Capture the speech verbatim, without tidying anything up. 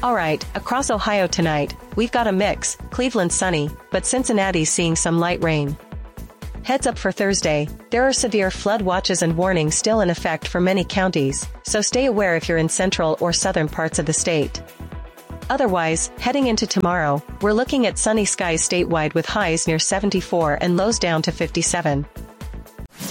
Alright, across Ohio tonight, we've got a mix, Cleveland sunny, but Cincinnati's seeing some light rain. Heads up for Thursday, there are severe flood watches and warnings still in effect for many counties, so stay aware if you're in central or southern parts of the state. Otherwise, heading into tomorrow, we're looking at sunny skies statewide with highs near seventy-four and lows down to fifty-seven.